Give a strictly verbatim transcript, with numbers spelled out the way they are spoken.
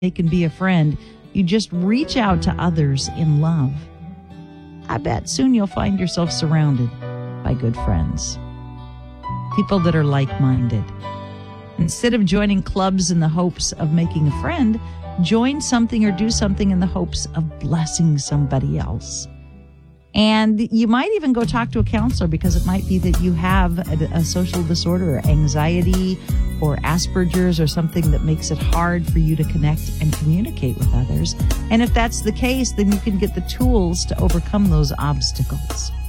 can be a friend. You just reach out to others in love. I bet soon you'll find yourself surrounded by good friends, people that are like-minded. Instead of joining clubs in the hopes of making a friend, join something or do something in the hopes of blessing somebody else. And you might even go talk to a counselor, because it might be that you have a, a social disorder or anxiety or Asperger's or something that makes it hard for you to connect and communicate with others. And if that's the case, then you can get the tools to overcome those obstacles.